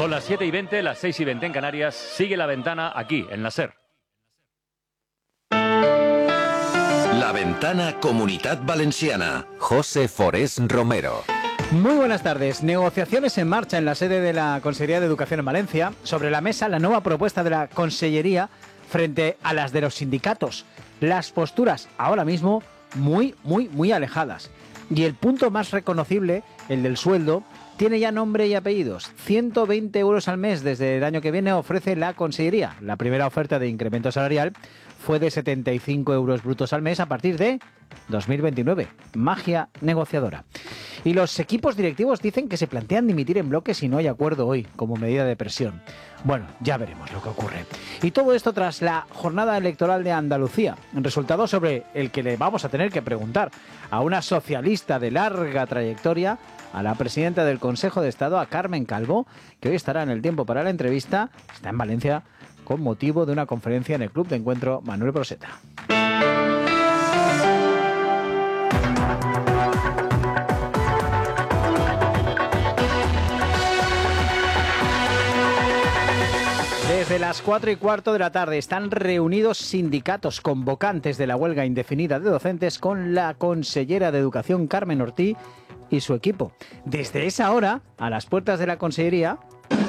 Son las 7:20, las 6:20 en Canarias. Sigue La Ventana aquí, en la SER. La Ventana Comunitat Valenciana. José Forés Romero. Muy buenas tardes. Negociaciones en marcha en la sede de la Consellería de Educación en Valencia. Sobre la mesa, la nueva propuesta de la Consellería frente a las de los sindicatos. Las posturas ahora mismo muy alejadas. Y el punto más reconocible, el del sueldo, tiene ya nombre y apellidos. 120 euros al mes desde el año que viene ofrece la Consellería. La primera oferta de incremento salarial fue de 75 euros brutos al mes a partir de 2029. Magia negociadora. Y los equipos directivos dicen que se plantean dimitir en bloque si no hay acuerdo hoy, como medida de presión. Bueno, ya veremos lo que ocurre. Y todo esto tras la jornada electoral de Andalucía, un resultado sobre el que le vamos a tener que preguntar a una socialista de larga trayectoria, a la presidenta del Consejo de Estado, a Carmen Calvo, que hoy estará en El Tiempo para la entrevista. Está en Valencia con motivo de una conferencia en el Club de Encuentro Manuel Broseta. Desde las 4:15 de la tarde están reunidos sindicatos convocantes de la huelga indefinida de docentes con la consellera de Educación, Carmen Ortí, y su equipo. Desde esa hora, a las puertas de la Consellería,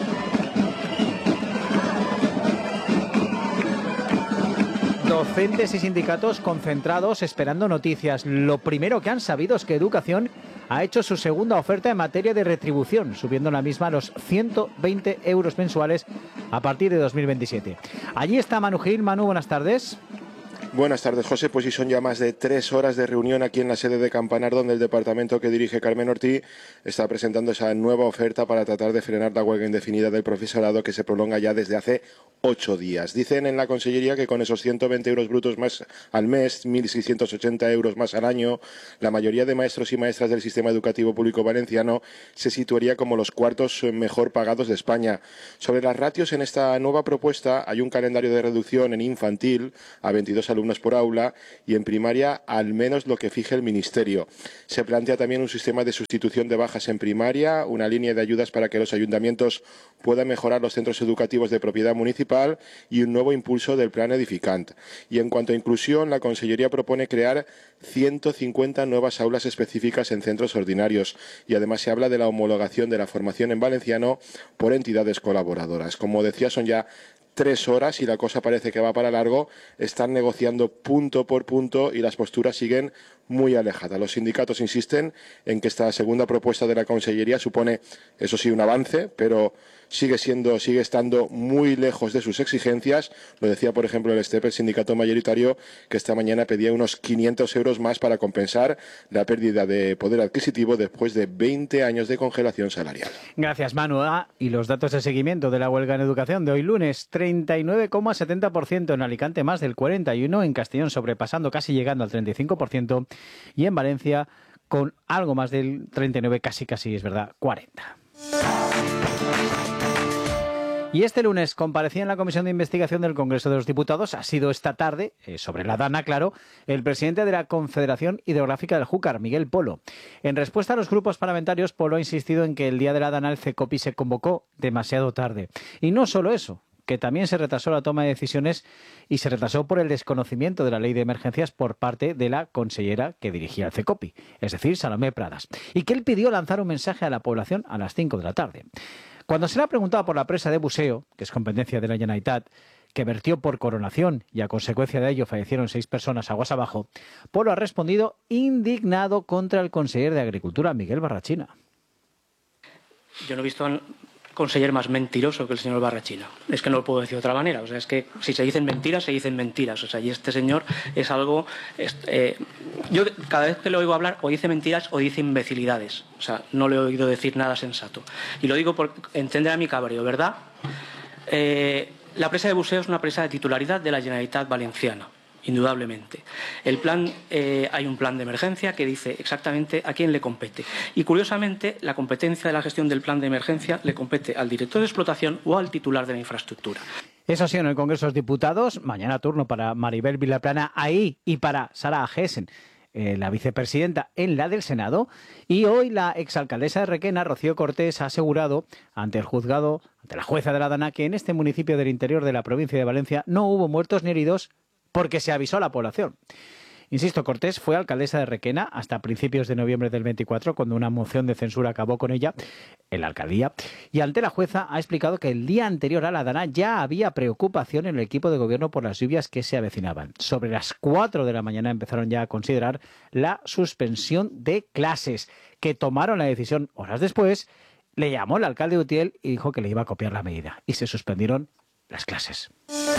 docentes y sindicatos concentrados esperando noticias. Lo primero que han sabido es que Educación ha hecho su segunda oferta en materia de retribución, subiendo la misma a los 120 euros mensuales a partir de 2027. Allí está Manu Gil. Manu, buenas tardes. Buenas tardes, José. Pues sí, son ya más de 3 horas de reunión aquí en la sede de Campanar, donde el departamento que dirige Carmen Ortí está presentando esa nueva oferta para tratar de frenar la huelga indefinida del profesorado que se prolonga ya desde hace 8 días. Dicen en la Consellería que con esos 120 euros brutos más al mes, 1.680 euros más al año, la mayoría de maestros y maestras del sistema educativo público valenciano se situaría como los cuartos mejor pagados de España. Sobre las ratios, en esta nueva propuesta hay un calendario de reducción en infantil a 22 alumnos por aula y en primaria al menos lo que fije el Ministerio. Se plantea también un sistema de sustitución de bajas en primaria, una línea de ayudas para que los ayuntamientos puedan mejorar los centros educativos de propiedad municipal y un nuevo impulso del plan Edificant. Y en cuanto a inclusión, la Consellería propone crear 150 nuevas aulas específicas en centros ordinarios y además se habla de la homologación de la formación en valenciano por entidades colaboradoras. Como decía, son ya 3 horas y la cosa parece que va para largo. Están negociando punto por punto y las posturas siguen muy alejadas. Los sindicatos insisten en que esta segunda propuesta de la Consellería supone, eso sí, un avance, pero sigue estando muy lejos de sus exigencias. Lo decía, por ejemplo, el STEP, el sindicato mayoritario, que esta mañana pedía unos 500 euros más para compensar la pérdida de poder adquisitivo después de 20 años de congelación salarial. Gracias, Manu. Y los datos de seguimiento de la huelga en educación de hoy lunes: 39,70% en Alicante, más del 41%, en Castellón sobrepasando, casi llegando al 35%, y en Valencia con algo más del 39%, casi es verdad, 40%. Y este lunes comparecía en la Comisión de Investigación del Congreso de los Diputados, ha sido esta tarde, sobre la Dana, claro, el presidente de la Confederación Hidrográfica del Júcar, Miguel Polo. En respuesta a los grupos parlamentarios, Polo ha insistido en que el día de la Dana el CECOPI se convocó demasiado tarde. Y no solo eso, que también se retrasó la toma de decisiones y se retrasó por el desconocimiento de la ley de emergencias por parte de la consellera que dirigía el CECOPI, es decir, Salomé Pradas, y que él pidió lanzar un mensaje a la población a las 5 de la tarde. Cuando se le ha preguntado por la presa de buceo, que es competencia de la Generalitat, que vertió por coronación y a consecuencia de ello fallecieron 6 personas aguas abajo, Polo ha respondido indignado contra el consejero de Agricultura, Miguel Barrachina. Yo no he visto al conseller más mentiroso que el señor Barrachina. Es que no lo puedo decir de otra manera. O sea, es que si se dicen mentiras, se dicen mentiras. O sea, y este señor es algo... yo cada vez que le oigo hablar, o dice mentiras o dice imbecilidades. O sea, no le he oído decir nada sensato. Y lo digo por entender a mi cabreo, ¿verdad? La presa de buceo es una presa de titularidad de la Generalitat Valenciana, indudablemente. Hay un plan de emergencia que dice exactamente a quién le compete. Y curiosamente, la competencia de la gestión del plan de emergencia le compete al director de explotación o al titular de la infraestructura. Eso sí, en el Congreso de los Diputados, mañana turno para Maribel Vilaplana ahí y para Sara Agesen la vicepresidenta en la del Senado, y hoy la exalcaldesa de Requena, Rocío Cortés, ha asegurado ante el juzgado, ante la jueza de la Dana, que en este municipio del interior de la provincia de Valencia no hubo muertos ni heridos porque se avisó a la población. Insisto, Cortés fue alcaldesa de Requena hasta principios de noviembre del 24, cuando una moción de censura acabó con ella en la alcaldía. Y ante la jueza ha explicado que el día anterior a la Dana ya había preocupación en el equipo de gobierno por las lluvias que se avecinaban. Sobre las 4 de la mañana empezaron ya a considerar la suspensión de clases, que tomaron la decisión horas después. Le llamó el alcalde Utiel y dijo que le iba a copiar la medida. Y se suspendieron las clases.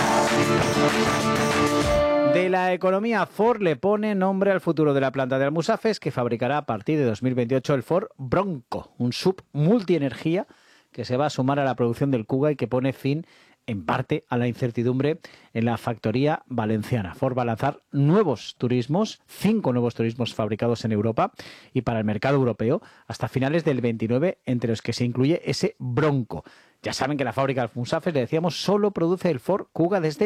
De la economía, Ford le pone nombre al futuro de la planta de Almusafes, que fabricará a partir de 2028 el Ford Bronco, un sub multienergía que se va a sumar a la producción del Kuga y que pone fin, en parte, a la incertidumbre en la factoría valenciana. Ford va a lanzar nuevos turismos, 5 nuevos turismos fabricados en Europa y para el mercado europeo hasta finales del 29, entre los que se incluye ese Bronco. Ya saben que la fábrica Almusafes, le decíamos, solo produce el Ford Kuga desde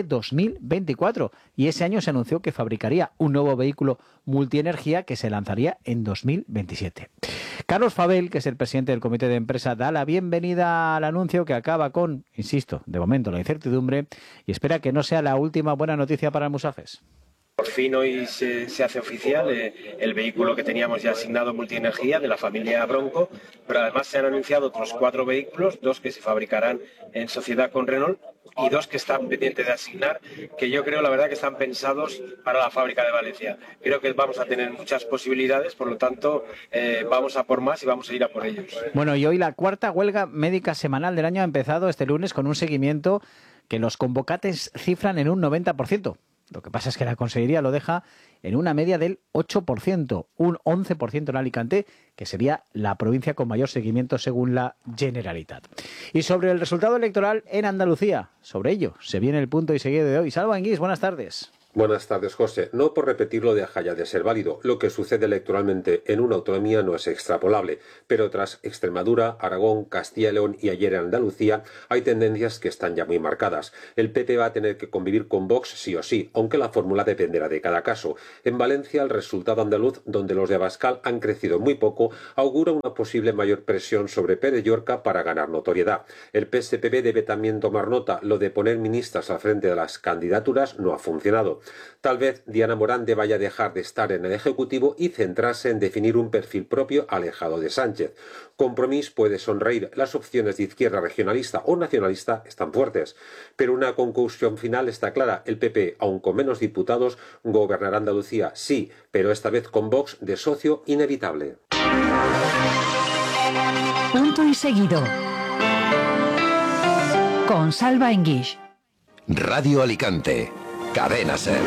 2024 y ese año se anunció que fabricaría un nuevo vehículo multienergía que se lanzaría en 2027. Carlos Fabel, que es el presidente del comité de empresa, da la bienvenida al anuncio que acaba con, insisto, de momento la incertidumbre, y espera que no sea la última buena noticia para Almusafes. Por fin hoy se hace oficial el vehículo que teníamos ya asignado multienergía de la familia Bronco, pero además se han anunciado otros 4 vehículos, 2 que se fabricarán en sociedad con Renault y 2 que están pendientes de asignar, que yo creo la verdad que están pensados para la fábrica de Valencia. Creo que vamos a tener muchas posibilidades, por lo tanto vamos a por más y vamos a ir a por ellos. Bueno, y hoy la 4ª huelga médica semanal del año ha empezado este lunes con un seguimiento que los convocantes cifran en un 90%. Lo que pasa es que la Consellería lo deja en una media del 8%, un 11% en Alicante, que sería la provincia con mayor seguimiento según la Generalitat. Y sobre el resultado electoral en Andalucía, sobre ello se viene el punto y seguido de hoy. Salva Anguís, buenas tardes. Buenas tardes, José. No por repetirlo deja ya de ser válido. Lo que sucede electoralmente en una autonomía no es extrapolable, pero tras Extremadura, Aragón, Castilla y León y ayer en Andalucía hay tendencias que están ya muy marcadas. El PP va a tener que convivir con Vox sí o sí, aunque la fórmula dependerá de cada caso. En Valencia, el resultado andaluz, donde los de Abascal han crecido muy poco, augura una posible mayor presión sobre Pere Llorca para ganar notoriedad. El PSPB debe también tomar nota. Lo de poner ministras al frente de las candidaturas no ha funcionado. Tal vez Diana Morán deba ya dejar de estar en el Ejecutivo y centrarse en definir un perfil propio alejado de Sánchez. Compromís puede sonreír. Las opciones de izquierda regionalista o nacionalista están fuertes. Pero una conclusión final está clara. El PP, aun con menos diputados, gobernará Andalucía, sí, pero esta vez con Vox de socio inevitable. Punto y seguido. Con Salva Anguís. Radio Alicante. Cadena SER.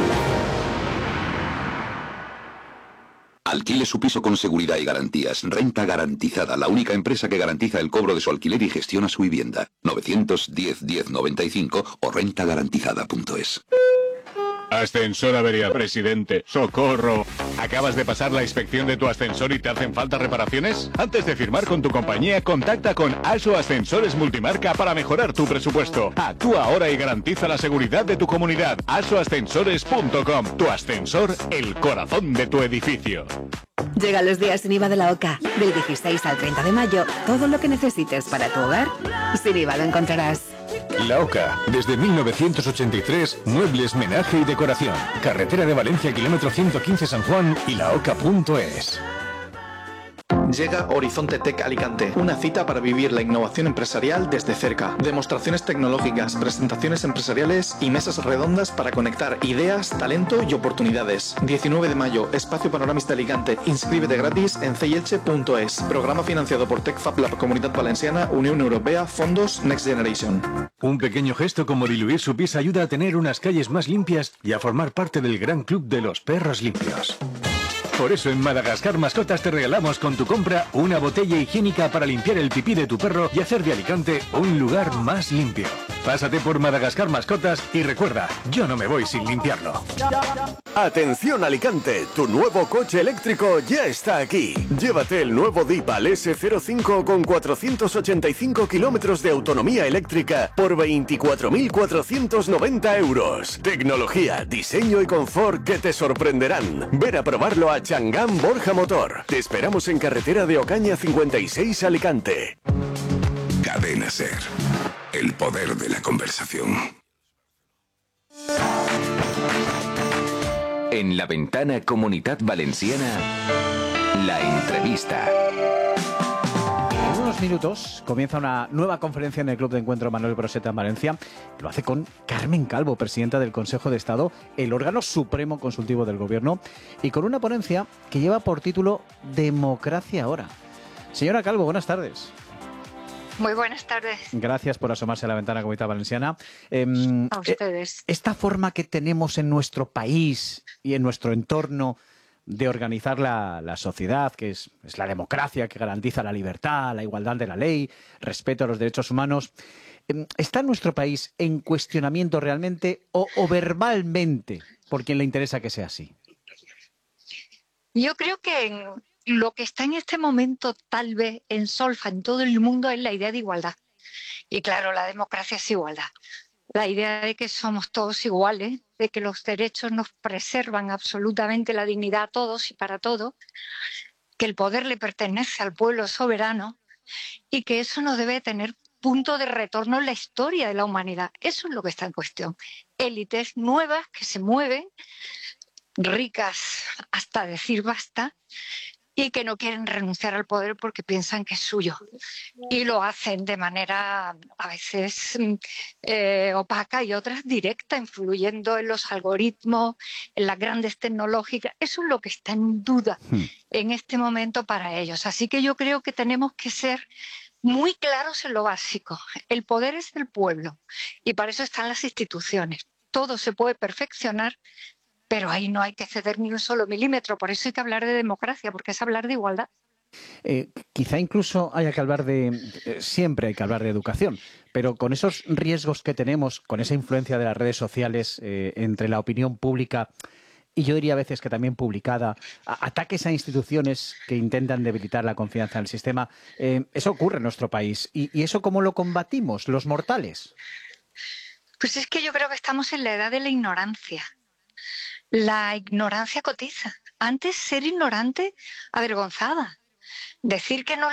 Alquile su piso con seguridad y garantías. Renta Garantizada, la única empresa que garantiza el cobro de su alquiler y gestiona su vivienda. 910 1095 o rentagarantizada.es. Ascensor avería, presidente. ¡Socorro! ¿Acabas de pasar la inspección de tu ascensor y te hacen falta reparaciones? Antes de firmar con tu compañía, contacta con ASO Ascensores Multimarca para mejorar tu presupuesto. Actúa ahora y garantiza la seguridad de tu comunidad. asoascensores.com. Tu ascensor, el corazón de tu edificio. Llegan los días sin IVA de la OCA. Del 16 al 30 de mayo, todo lo que necesites para tu hogar, sin IVA lo encontrarás. La OCA, desde 1983, muebles, menaje y decoración. Carretera de Valencia, kilómetro 115 San Juan y laoca.es. Llega Horizonte Tech Alicante, una cita para vivir la innovación empresarial desde cerca. Demostraciones tecnológicas, presentaciones empresariales y mesas redondas para conectar ideas, talento y oportunidades. 19 de mayo, Espacio Panoramista Alicante. Inscríbete gratis en ceyelche.es. Programa financiado por TechFab Lab Comunidad Valenciana, Unión Europea, Fondos Next Generation. Un pequeño gesto como diluir su pies ayuda a tener unas calles más limpias y a formar parte del gran club de los perros limpios. Por eso en Madagascar Mascotas te regalamos con tu compra una botella higiénica para limpiar el pipí de tu perro y hacer de Alicante un lugar más limpio. Pásate por Madagascar Mascotas y recuerda, yo no me voy sin limpiarlo. Atención Alicante, tu nuevo coche eléctrico ya está aquí. Llévate el nuevo Deepal S05 con 485 kilómetros de autonomía eléctrica por 24.490 euros. Tecnología, diseño y confort que te sorprenderán. Ven a probarlo a Changán Borja Motor. Te esperamos en carretera de Ocaña 56 Alicante. Cadena SER. El poder de la conversación. En la ventana Comunitat Valenciana, la entrevista. En unos minutos comienza una nueva conferencia en el Club de Encuentro Manuel Broseta en Valencia. Lo hace con Carmen Calvo, presidenta del Consejo de Estado, el órgano supremo consultivo del Gobierno, y con una ponencia que lleva por título Democracia ahora. Señora Calvo, buenas tardes. Muy buenas tardes. Gracias por asomarse a la ventana Comunitat Valenciana. A ustedes. Esta forma que tenemos en nuestro país y en nuestro entorno de organizar la sociedad, que es la democracia, que garantiza la libertad, la igualdad de la ley, respeto a los derechos humanos, ¿está en nuestro país en cuestionamiento realmente o verbalmente por quien le interesa que sea así? Yo creo que lo que está en este momento tal vez en solfa en todo el mundo es la idea de igualdad. Y claro, la democracia es igualdad. La idea de que somos todos iguales, de que los derechos nos preservan absolutamente la dignidad a todos y para todos, que el poder le pertenece al pueblo soberano y que eso no debe tener punto de retorno en la historia de la humanidad. Eso es lo que está en cuestión. Élites nuevas que se mueven, ricas hasta decir basta, y que no quieren renunciar al poder porque piensan que es suyo. Y lo hacen de manera a veces opaca y otras directa, influyendo en los algoritmos, en las grandes tecnológicas. Eso es lo que está en duda en este momento para ellos. Así que yo creo que tenemos que ser muy claros en lo básico. El poder es del pueblo y para eso están las instituciones. Todo se puede perfeccionar, pero ahí no hay que ceder ni un solo milímetro. Por eso hay que hablar de democracia, porque es hablar de igualdad. Quizá incluso haya que hablar siempre hay que hablar de educación, pero con esos riesgos que tenemos, con esa influencia de las redes sociales entre la opinión pública y yo diría a veces que también publicada, ataques a instituciones que intentan debilitar la confianza en el sistema, eso ocurre en nuestro país. ¿Y eso cómo lo combatimos, los mortales? Pues es que yo creo que estamos en la edad de la ignorancia. La ignorancia cotiza. Antes ser ignorante avergonzaba. Decir que no